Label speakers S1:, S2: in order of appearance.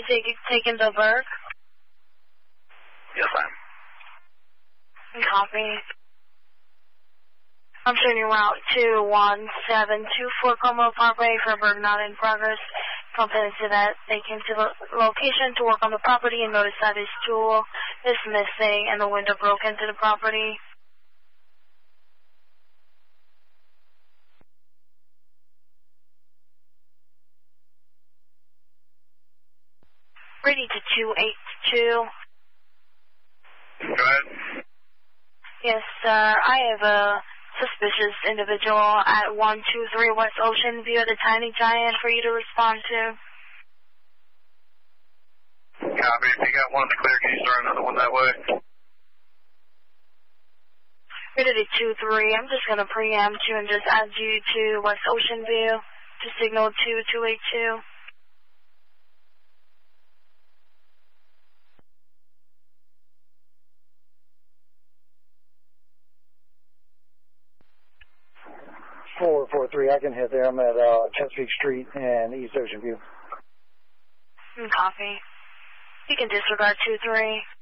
S1: taking the Burke?
S2: Yes, ma'am.
S1: Copy. I'm turning route 21724 Como Parkway for Burke not in progress. Confident that they came to the location to work on the property and noticed that his tool is missing and the window broke into the property. Ready to 282.
S2: Go ahead.
S1: Yes, sir. I have a suspicious individual at 123 West Ocean View of the Tiny Giant for you to respond to.
S2: Copy. If you got one clear, can you start another one that way?
S1: Ready to 23. I'm just going to preempt you and just add you to West Ocean View to signal 2282.
S3: I can hit there. I'm at Chesapeake Street and East Ocean View.
S1: Copy. You can disregard 23.